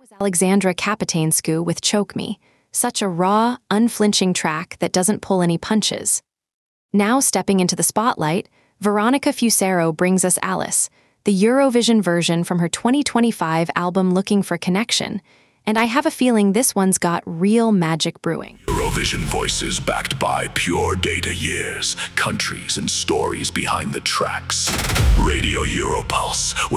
Was Alexandra Kapitanescu with Choke Me, such a raw, unflinching track that doesn't pull any punches. Now stepping into the spotlight, Veronica Fusaro brings us Alice, the Eurovision version from her 2025 album Looking for Connection, and I have a feeling this one's got real magic brewing. Eurovision voices backed by pure data years, countries and stories behind the tracks. Radio Europulse.